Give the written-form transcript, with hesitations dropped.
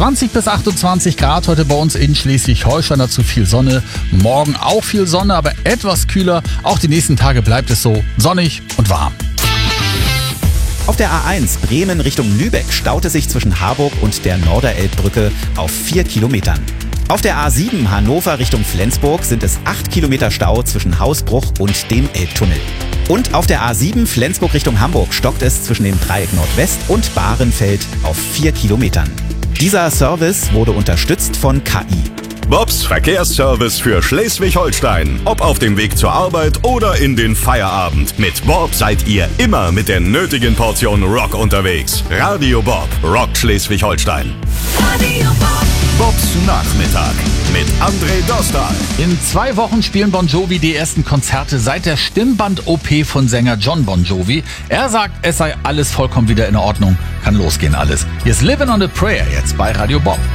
20 bis 28 Grad heute bei uns in Schleswig-Holstein, dazu viel Sonne. Morgen auch viel Sonne, aber etwas kühler. Auch die nächsten Tage bleibt es so sonnig und warm. Auf der A1 Bremen Richtung Lübeck staut es sich zwischen Harburg und der Norderelbbrücke auf 4 Kilometern. Auf der A7 Hannover Richtung Flensburg sind es 8 Kilometer Stau zwischen Hausbruch und dem Elbtunnel. Und auf der A7 Flensburg Richtung Hamburg stockt es zwischen dem Dreieck Nordwest und Bahrenfeld auf 4 Kilometern. Dieser Service wurde unterstützt von KI. Bobs Verkehrsservice für Schleswig-Holstein. Ob auf dem Weg zur Arbeit oder in den Feierabend. Mit Bob seid ihr immer mit der nötigen Portion Rock unterwegs. Radio Bob rockt Schleswig-Holstein. Radio Bob. Bobs Nachmittag mit André Dostal. In 2 Wochen spielen Bon Jovi die ersten Konzerte seit der Stimmband-OP von Sänger John Bon Jovi. Er sagt, es sei alles vollkommen wieder in Ordnung. Kann losgehen alles. Hier ist Living on a Prayer jetzt bei Radio Bob.